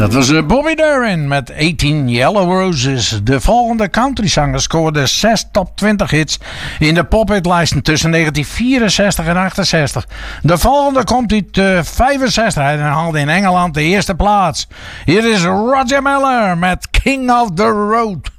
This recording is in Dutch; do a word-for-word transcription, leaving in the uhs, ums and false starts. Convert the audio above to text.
Dat was uh, Bobby Darin met achttien Yellow Roses. De volgende countryzanger scoorde zes top twintig hits in de pophitlijsten tussen negentien vierenzestig en achtenzestig. De volgende komt uit uh, vijfenzestig en haalde in Engeland de eerste plaats. Hier is Roger Miller met King of the Road.